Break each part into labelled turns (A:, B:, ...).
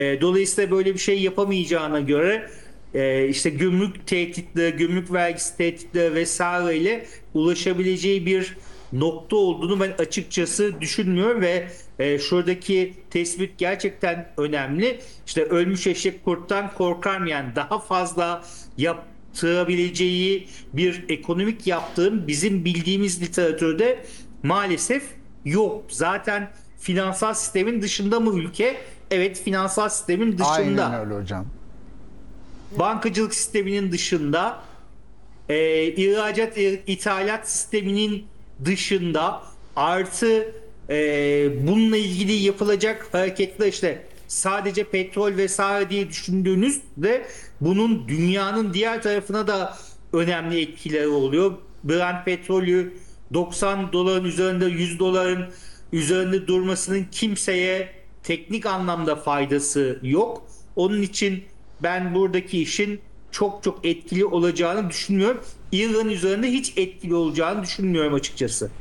A: Dolayısıyla böyle bir şey yapamayacağına göre işte gümrük tehditleri, gümrük vergisi tehditleri vesaireyle ulaşabileceği bir nokta olduğunu ben açıkçası düşünmüyorum ve şuradaki tespit gerçekten önemli. İşte ölmüş eşek kurttan korkar mı? Yani daha fazla yaptırabileceği bir ekonomik yaptırım bizim bildiğimiz literatürde maalesef yok. Zaten finansal sistemin dışında mı ülke? Evet, finansal sistemin
B: Aynen
A: dışında.
B: öyle hocam.
A: Bankacılık sisteminin dışında, ihracat ithalat sisteminin dışında, artı bununla ilgili yapılacak hareketler, işte sadece petrol vesaire diye düşündüğünüzde bunun dünyanın diğer tarafına da önemli etkileri oluyor. Brent petrolü 90 doların üzerinde, 100 doların üzerinde durmasının kimseye teknik anlamda faydası yok. Onun için ben buradaki işin çok çok etkili olacağını düşünmüyorum. İran üzerinde hiç etkili olacağını düşünmüyorum açıkçası.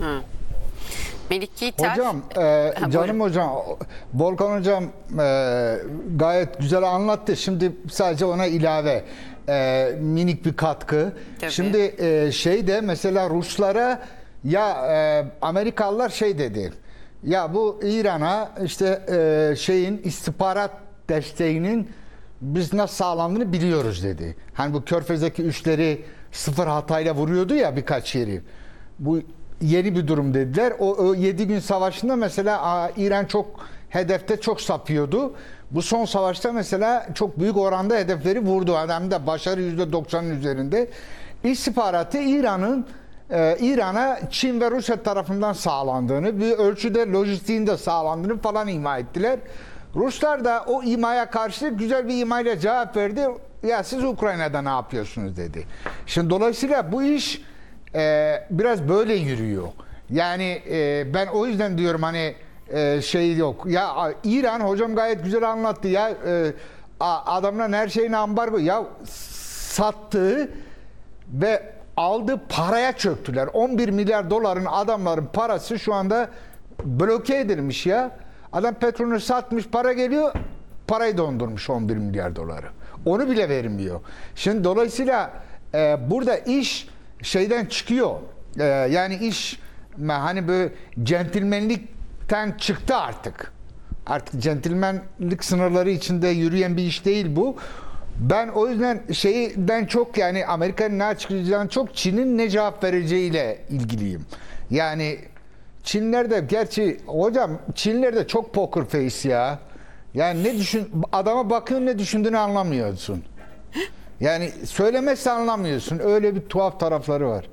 C: Melik Yiğiter.
B: Hocam, canım
C: Buyurun.
B: hocam, Volkan hocam gayet güzel anlattı. Şimdi sadece ona ilave minik bir katkı.
C: Tabii.
B: Şimdi şey de mesela Ruslara ya Amerikalılar şey dedi. Ya bu İran'a işte şeyin istihbarat desteğinin biz nasıl sağlandığını biliyoruz dedi. Hani bu Körfez'deki üsleri sıfır hatayla vuruyordu ya birkaç yeri. Bu yeni bir durum dediler. O 7 gün savaşında mesela İran çok hedefte çok sapıyordu. Bu son savaşta mesela çok büyük oranda hedefleri vurdu. Hem de başarı %90'ın üzerinde. İstihbaratı İran'a Çin ve Rusya tarafından sağlandığını, bir ölçüde lojistiğin de sağlandığını falan ima ettiler. Ruslar da o imaya karşı güzel bir imayla cevap verdi. Ya siz Ukrayna'da ne yapıyorsunuz dedi. Şimdi dolayısıyla bu iş biraz böyle yürüyor. Yani ben o yüzden diyorum hani şey yok. Ya İran hocam gayet güzel anlattı ya. Adamların her şeyine ambargo. Ya sattığı ve aldığı paraya çöktüler. 11 milyar doların adamların parası şu anda bloke edilmiş ya. Adam petrolünü satmış, para geliyor, parayı dondurmuş 11 milyar doları. Onu bile vermiyor. Şimdi dolayısıyla burada iş şeyden çıkıyor. Yani iş hani böyle centilmenlikten çıktı artık. Artık centilmenlik sınırları içinde yürüyen bir iş değil bu. Ben o yüzden şeyden çok, yani Amerika'nın ne açıklayacağından çok Çin'in ne cevap vereceğiyle ilgiliyim. Yani Çinler de, gerçi hocam Çinler de çok poker face ya. Yani ne düşün, adama bakıyorsun ne düşündüğünü anlamıyorsun. Yani söylemezse anlamıyorsun. Öyle bir tuhaf tarafları var.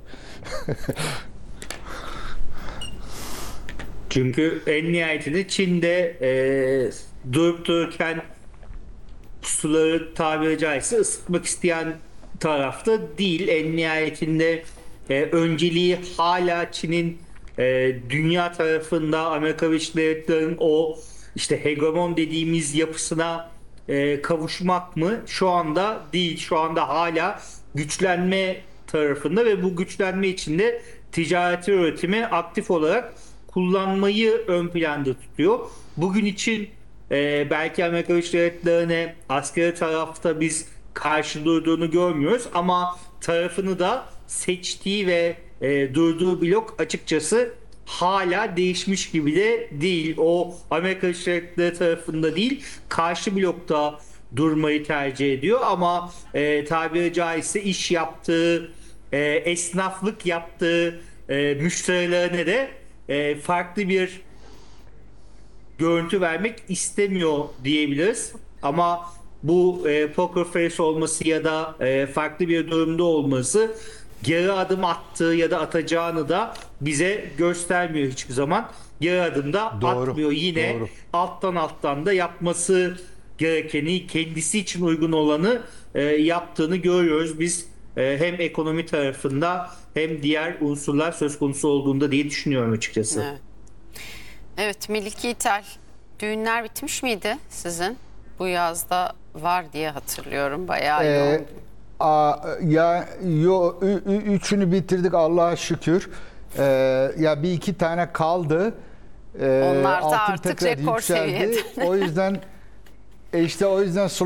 A: Çünkü en nihayetinde Çin'de durup dururken suları tabiri caizse ısıtmak isteyen tarafta değil. En nihayetinde önceliği hala Çin'in dünya tarafında Amerika Birleşik Devletleri'nin o işte hegemon dediğimiz yapısına kavuşmak mı? Şu anda değil. Şu anda hala güçlenme tarafında ve bu güçlenme içinde ticareti, üretimi aktif olarak kullanmayı ön planda tutuyor. Bugün için belki Amerika Birleşik Devletleri'ne askeri tarafta biz karşı durduğunu görmüyoruz ama tarafını da seçtiği ve durduğu blok açıkçası hala değişmiş gibi de değil. O Amerika Birleşik Devletleri tarafında değil, karşı blokta durmayı tercih ediyor ama tabiri caizse iş yaptığı, esnaflık yaptığı müşterilerine de farklı bir görüntü vermek istemiyor diyebiliriz. Ama bu poker face olması ya da farklı bir durumda olması geri adım attığı ya da atacağını da bize göstermiyor hiçbir zaman. Geri adımda
B: Doğru.
A: atmıyor. Yine
B: Doğru.
A: alttan da yapması gerekeni, kendisi için uygun olanı yaptığını görüyoruz. Biz hem ekonomi tarafında hem diğer unsurlar söz konusu olduğunda diye düşünüyorum açıkçası.
C: Evet. Evet, Melik Yiğiter, düğünler bitmiş miydi sizin? Bu yazda var diye hatırlıyorum. Bayağı yoğun.
B: Üçünü bitirdik Allah'a şükür. Ya bir iki tane kaldı.
C: Onlar da
B: Altın
C: artık
B: tekrar
C: rekor
B: yükseldi.
C: seviyede.
B: O yüzden İşte o yüzden